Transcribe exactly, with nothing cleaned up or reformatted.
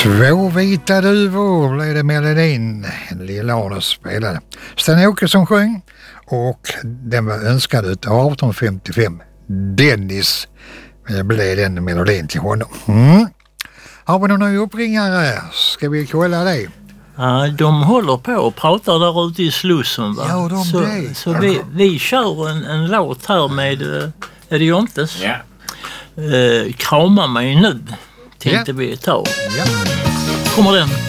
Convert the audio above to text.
Två vita duvor blev det melodin Lill-Arne spelade. Sten-Åke som sjöng och den var önskad ut arton femtiofem. Dennis blev den melodin till honom. Mm. Har vi någon uppringare? Ska vi kolla det? Ja, de håller på och pratar där ute i Slussen, va? Ja, de så det. så vi, vi kör en, en låt här med uh, är det Jontes? Ja. Uh, krama mig nu, tänkte Ja. vi ta. Ja. Kommer den?